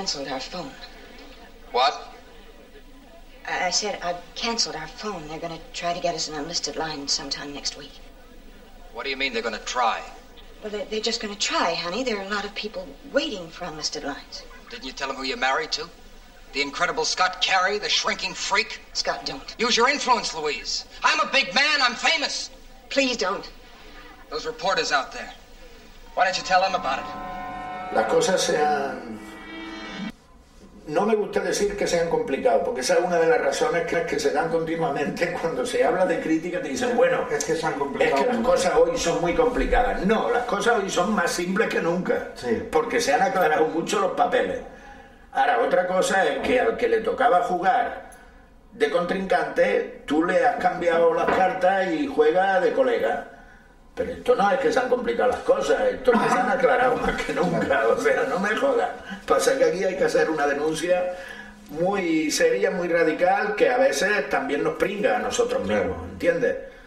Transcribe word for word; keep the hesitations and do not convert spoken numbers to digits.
canceled our phone. What? I said I've canceled our phone. They're going to try to get us an unlisted line sometime next week. What do you mean they're going to try? Well, they're, they're just going to try, honey. There are a lot of people waiting for unlisted lines. Didn't you tell them who you're married to? The incredible Scott Carey, the shrinking freak? Scott, don't. Use your influence, Louise. I'm a big man. I'm famous. Please don't. Those reporters out there. Why don't you tell them about it? Las cosas se han... No me gusta decir que sean complicadas, porque esa es una de las razones que, que se dan continuamente cuando se habla de crítica. Te dicen, bueno, es que, se han complicado es que las cosas hoy son muy complicadas. No, las cosas hoy son más simples que nunca, sí. Porque se han aclarado mucho los papeles. Ahora, otra cosa es que al que le tocaba jugar de contrincante, tú le has cambiado las cartas y juega de colega. Pero esto no es que se han complicado las cosas, esto es que se han aclarado más que nunca, o sea, no me jodas. Pasa que aquí hay que hacer una denuncia muy seria, muy radical, que a veces también nos pringa a nosotros mismos, ¿entiendes?